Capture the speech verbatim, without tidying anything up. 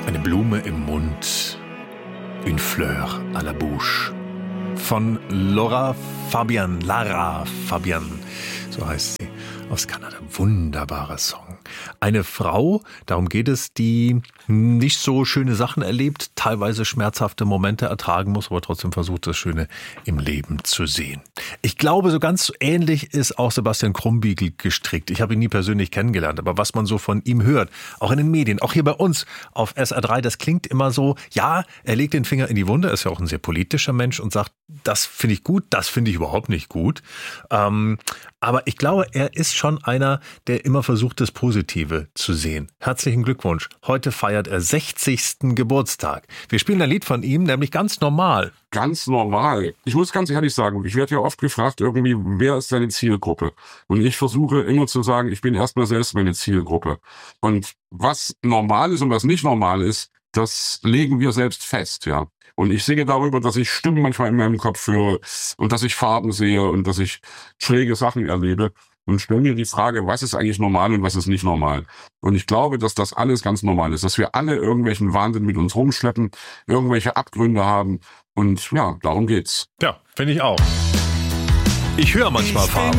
Eine Blume im Mund, une fleur à la bouche. Von Laura Fabian, Lara Fabian, so heißt sie, aus Kanada. Wunderbarer Song. Eine Frau, darum geht es, die nicht so schöne Sachen erlebt, teilweise schmerzhafte Momente ertragen muss, aber trotzdem versucht, das Schöne im Leben zu sehen. Ich glaube, so ganz ähnlich ist auch Sebastian Krumbiegel gestrickt. Ich habe ihn nie persönlich kennengelernt, aber was man so von ihm hört, auch in den Medien, auch hier bei uns auf S R drei, das klingt immer so, ja, er legt den Finger in die Wunde, ist ja auch ein sehr politischer Mensch und sagt, das finde ich gut, das finde ich überhaupt nicht gut. Ähm, aber ich glaube, er ist schon einer, der immer versucht, das Positive zu sehen. Herzlichen Glückwunsch. Heute feiert er sechzigsten Geburtstag. Wir spielen ein Lied von ihm, nämlich Ganz normal. Ganz normal. Ich muss ganz ehrlich sagen, ich werde ja oft gefragt, irgendwie, wer ist deine Zielgruppe? Und ich versuche immer zu sagen, ich bin erstmal selbst meine Zielgruppe. Und was normal ist und was nicht normal ist, das legen wir selbst fest, ja. Und ich singe darüber, dass ich Stimmen manchmal in meinem Kopf höre und dass ich Farben sehe und dass ich schräge Sachen erlebe. Und stelle mir die Frage, was ist eigentlich normal und was ist nicht normal? Und ich glaube, dass das alles ganz normal ist, dass wir alle irgendwelchen Wahnsinn mit uns rumschleppen, irgendwelche Abgründe haben. Und ja, darum geht's. Ja, finde ich auch. Ich höre manchmal Farben.